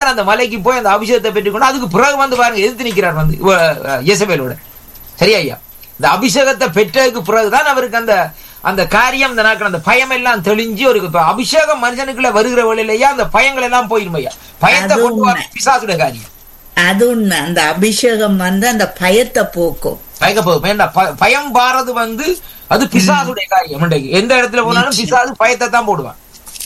தான் அந்த மலைக்கு போய் அந்த அபிஷேகத்தை பெற்றுக்கொண்டு அதுக்கு பிறகு வந்து பாருங்க எதிர்த்து நிற்கிறார் வந்து யேசபேலோட. சரியா ஐயா? இந்த அபிஷேகத்தை பெற்றதுக்கு பிறகுதான் அவருக்கு அந்த அந்த காரியம் இந்த நாட்கள் அந்த பயம் எல்லாம் தெளிஞ்சு ஒரு அபிஷேகம் மனுஷனுக்குள்ள வருகிற வழியிலேயே அந்த பயங்கள் எல்லாம் போயிருமையா. பயத்தை கொண்டு வர பிசாசுடைய காரியம் அது உண்மை. அந்த அபிஷேகம் வந்து அந்த பயத்தை போக்கும். பயம் பாரது வந்து அது பிசாசுடைய காரியம். எந்த இடத்துல போனாலும் பிசாசு பயத்தை தான் போடுவான்.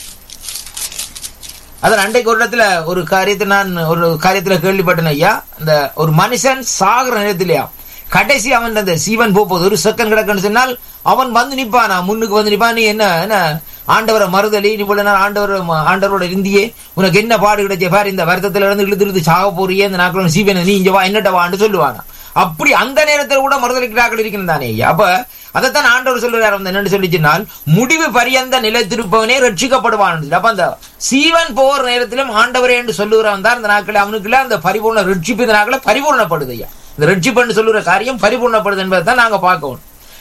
அதான் அன்றைக்கு ஒரு இடத்துல ஒரு காரியத்தை நான் ஒரு காரியத்துல கேள்விப்பட்டேன் ஐயா. இந்த ஒரு மனுஷன் சாகுற நேரத்திலேயா கடைசி அவன் அந்த சீவன் போகுது ஒரு செகண்ட் கிடக்குன்னு சொன்னால் அவன் வந்து நிப்பான், நான் முன்னுக்கு வந்து நிப்பான். நீ என்ன ஆண்டவரை மறுதலி, நீ போல ஆண்டவரோட இருந்தியே, உனக்கு என்ன பாடு கிடைச்ச பாரு, இந்த வருத்தத்துல இருந்து இழுத்து சாக போறியே, இந்த நாட்கள் சீவன் நீ இங்க வா என்னட்ட வான்னு சொல்லுவானா. அப்படி அந்த நேரத்தில் கூட மறுதலிக்கிறார்கள் இருக்கிறது தானே ஐயா. அப்ப அதைத்தான் ஆண்டவர் சொல்லுறாரு என்னன்னு சொல்லிச்சுனால் முடிவு பரியந்த நிலைத்திருப்பவனே ரட்சிக்கப்படுவான். அப்ப அந்த சீவன் போற நேரத்திலும் ஆண்டவரே என்று சொல்லுகிறவன் தான் இந்த நாட்கள் அவனுக்குள்ள அந்த பரிபூர்ண ரட்சிப்பு இந்த நாட்களை பரிபூர்ணப்படுது ஐயா. இந்த ரட்சிப்பு சொல்லுற காரியம் பரிபூர்ணப்படுது என்பதை தான் நாங்க பார்க்கணும்.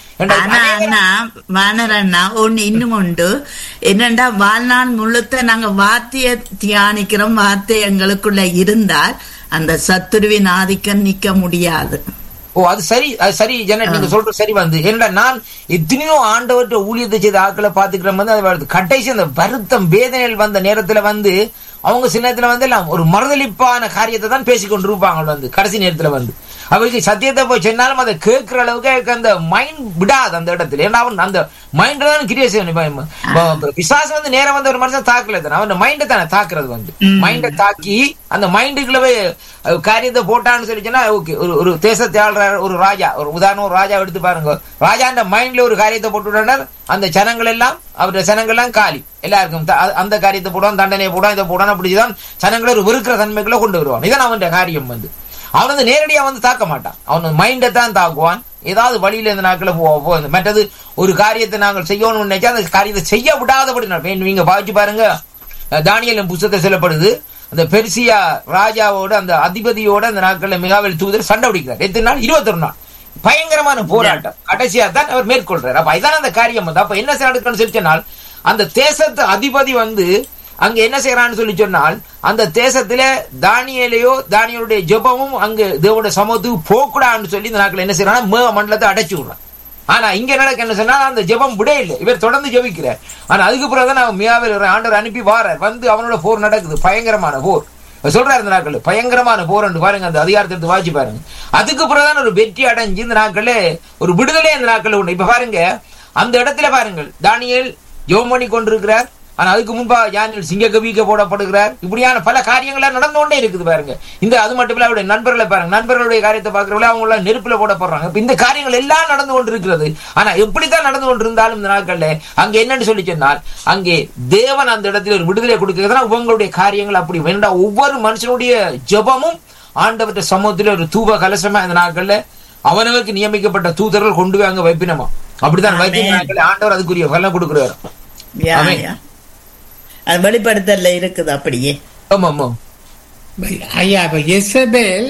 இன்னும் உண்டு என்னண்டா வாழ்நாள் முழுத்த நாங்க வார்த்தைய தியானிக்கிறோம். வார்த்தை எங்களுக்குள்ள இருந்தால் அந்த சத்துருவின் ஆதிக்கம் நிக்க முடியாது. அது சரி, அது சரி ஜெனட், நீங்க சொல்ற சரி வந்து என்னடா நான் எத்தனையோ ஆண்டவர்கிட்ட ஊழியத்தை செய்த ஆட்களை பாத்துக்கிறோம் வந்து அது கடைசி அந்த வருத்தம் வேதனைகள் வந்த நேரத்துல வந்து அவங்க சில நேரத்துல வந்து எல்லாம் ஒரு மறுதளிப்பான காரியத்தை தான் பேசிக்கொண்டு இருப்பாங்க வந்து கடைசி நேரத்துல வந்து அவருக்கு சத்தியத்தை போய் சொன்னாலும் அதை கேட்கிற அளவுக்கு அந்த மைண்ட் விடாது அந்த இடத்துல. ஏன்னா அவன் அந்த மைண்ட் தான் கிரியேஷன். பிசாசு வந்து நேரம் வந்து ஒரு மனுஷன் தாக்கல தானே, அவன் மைண்டை தானே தாக்குறது வந்து மைண்டை தாக்கி அந்த மைண்டுக்குள்ளவே காரியத்தை போட்டான்னு சொல்லிச்சுன்னா ஓகே. ஒரு தேசத்தை ஆள்ற ஒரு ராஜா, ஒரு உதாரணம் ஒரு ராஜா எடுத்து பாருங்க. ராஜா அந்த மைண்ட்ல ஒரு காரியத்தை போட்டுவிட்டார், அந்த ஜனங்கள் எல்லாம் அவருடைய ஜனங்கள் எல்லாம் காலி. எல்லாருக்கும் அந்த காரியத்தை போடுவான், தண்டனையை போடுவான், இதை போடுவான். அப்படிதான் ஜனங்களை ஒரு வெறுக்கிற தன்மைக்குள்ள கொண்டு வருவான். இதான் அவனுடைய காரியம் வந்து. அவன் வந்து நேரடியா வந்து தாக்க மாட்டான், அவன் மைண்டை தான் தாக்குவான். ஏதாவது வழியில இந்த நாட்களை போக மற்றது ஒரு காரியத்தை நாங்கள் செய்யணும்னு நினைச்சா அந்த காரியத்தை செய்ய விடாதபடி நீங்க பாவிச்சு பாருங்க. தானியேலின் புத்தகத்தை சொல்லப்படுது, அந்த பெர்சியா ராஜாவோட அந்த அதிபதியோட அந்த நாட்கள்ல மிகாவேல் தூதர் சண்டை பிடிக்கிறார். எத்தனை நாள்? 21 நாள் பயங்கரமான போராட்டம். கடைசியா தான் அவர் மேற்கொள்றாரு. அப்ப இதான் அந்த காரியம் வந்து. அப்ப என்ன செய்யணும்னு சொல்லி சொன்னால் அந்த தேசத்து அதிபதி வந்து அங்க என்ன செய்யறான்னு சொல்லி சொன்னால் அந்த தேசத்துல தானியேலுடைய ஜெபமும் அங்கு தேவனுடைய சமூகத்துக்கு போக்கூடாதுன்னு சொல்லி இந்த நாட்கள் என்ன செய்யறாங்க, மேக மண்டலத்தை அடைச்சு விடுறான். ஆனா இங்க நடக்க என்ன சொன்னா அந்த ஜெபம் விட இல்லை, இவர் தொடர்ந்து ஜெபிக்கிறார். ஆனா அதுக்கு பிறகுதான் நான் மியாவில் ஆண்டவர் அனுப்பி வாரார். வந்து அவனோட போர் நடக்குது, பயங்கரமான போர் சொல்றாரு. இந்த நாட்கள் பயங்கரமான போர் என்று பாருங்க, அந்த அதிகாரத்தை வாசி பாருங்க. அதுக்கு பிறகுதான் ஒரு வெற்றி அடைஞ்சு இந்த நாட்களே ஒரு விடுதலை இந்த நாட்கள் உண்டு. இப்ப பாருங்க அந்த இடத்துல பாருங்கள், தானியேல் ஜெபம் பண்ணி கொண்டிருக்கிறார். ஆனா அதுக்கு முன்பா யானில் சிங்கக்கவிக்க போடப்படுகிறார். இப்படியான பல காரியங்கள் நடந்து கொண்டே இருக்குது பாருங்க. இந்த அது மட்டும் இல்ல அவருடைய நண்பர்களை பாருங்க, நண்பர்களுடைய காரியத்தை பார்க்கறவங்கள அவங்க நெருப்புல போடப்படுறாங்க. இந்த காரியங்கள் எல்லாம் நடந்து கொண்டு இருக்கிறது. ஆனா எப்படித்தான் நடந்து கொண்டு இருந்தாலும் இந்த நாட்கள்ல அங்க என்னன்னு சொல்லி சொன்னால் அங்கே தேவன் அந்த இடத்துல ஒரு விடுதலை கொடுக்கிறதுனா உங்களுடைய காரியங்கள் அப்படி வேண்டாம். ஒவ்வொரு மனுஷனுடைய ஜெபமும் ஆண்டவற்ற சமூகத்துல ஒரு தூப கலசமா இந்த நாட்கள்ல அவனவருக்கு நியமிக்கப்பட்ட தூதர்கள் கொண்டு போய் அங்க வைப்பினமா. அப்படித்தான் வைத்திய நாட்கள் ஆண்டவர் அதுக்குரிய பலன் கொடுக்கிறார். அது வெளிப்படுத்தல இருக்குது அப்படியே. ஐயா இப்ப யேசபேல்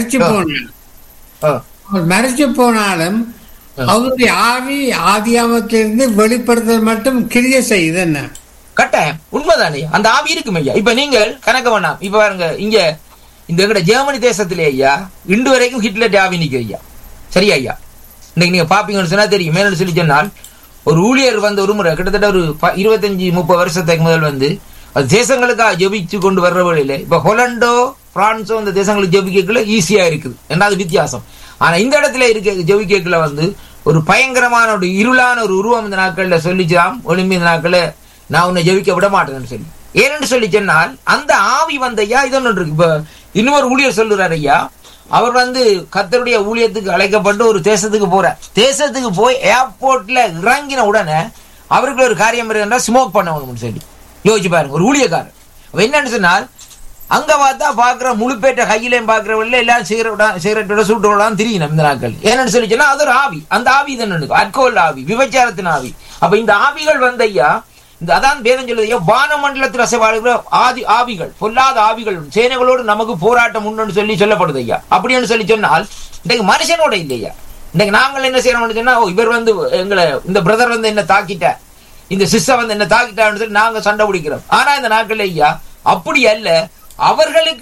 மறைச்சு போனாலும் அவருடைய ஆவி ஆதியாமத்திலிருந்து வெளிப்படுத்தல் மட்டும் கிரிய செய்யுது. என்ன கட்டாயம் உண்மைதானே, அந்த ஆவி இருக்கும் ஐயா. இப்ப நீங்கள் கணக்க வேணாம். இப்ப பாருங்க இங்க இந்த எங்கட ஜெர்மனி தேசத்திலே ஐயா இன்று வரைக்கும் ஹிட்லர் ஆவி நிற்கும் ஐயா. சரியா ஐயா? இன்னைக்கு நீங்க பாப்பீங்கன்னு சொன்னா தெரியும். மேலும் சொல்லி சொன்னால் ஒரு ஊழியர் வந்து ஒரு முறை கிட்டத்தட்ட ஒரு 25-30 வருஷத்துக்கு முதல் வந்து அது தேசங்களுக்காக ஜெபிச்சு கொண்டு வர்ற வழியில இப்ப ஹொலண்டோ பிரான்ஸோ இந்த தேசங்களுக்கு ஜெபிக்கல ஈஸியா இருக்குது, ரெண்டாவது வித்தியாசம். ஆனா இந்த இடத்துல இருக்க ஜெபிக்கல வந்து ஒரு பயங்கரமான ஒரு இருளான ஒரு உருவம் இந்த நாட்கள்ல சொல்லிச்சாம், ஒளிம்பி இந்த நாட்கள்ல நான் உன்னை ஜெபிக்க விட மாட்டேன்னு சொல்லி. ஏன்னு சொல்லி சொன்னால் அந்த ஆவி வந்த ஐயா இது ஒன்று இருக்கு. இப்ப இன்னொரு ஊழியர் சொல்லுறாரு ஐயா, அவர் வந்து கர்த்தருடைய ஊழியத்துக்கு அழைக்கப்பட்டு ஒரு தேசத்துக்கு போறார். தேசத்துக்கு போய் ஏர்போர்ட்ல இறங்கின உடனே அவருக்கு ஒரு காரியம் இருக்குன்னா ஸ்மோக் பண்ணணும்னு சொல்லி யோசிச்சு பாருங்க. ஒரு ஊழியக்காரர் என்னன்னு சொன்னால் அங்க பார்த்தா பாக்குற முழுப்பேற்ற கையிலையும் பாக்குறவங்கள எல்லாம் சிகரெட்டோட சூட்டோட திரியணும் இந்த நாட்கள். ஏன்னு சொல்லி சொன்னா அது ஒரு ஆவி. அந்த ஆவி தான் அல்கோல் ஆவி, விபச்சாரத்தின் ஆவி. அப்ப இந்த ஆவிகள் வந்த ஐயா அதான் வேதம் சொல்லுது, வானமண்டலத்தில் அசைவாடுகிற ஆவிகள், பொல்லாத ஆவிகள் சேனைகளோடு நமக்கு போராட்டம் உண்டு சொல்லி சொல்லப்படுது ஐயா. அப்படின்னு சொல்லி சொன்னால் இன்னைக்கு மனுஷனோட இல்லையா. இன்னைக்கு நாங்கள் என்ன செய்யறோம்னு சொன்னா இவர் வந்து எங்களை இந்த பிரதர் வந்து என்ன தாக்கிட்ட, இந்த சிஸ்டர் வந்து என்ன தாக்கிட்டான்னு சொல்லி நாங்க சண்டை பிடிக்கிறோம். ஆனா இந்த நாட்கள் ஐயா அப்படி அல்ல, அவர்களுக்கு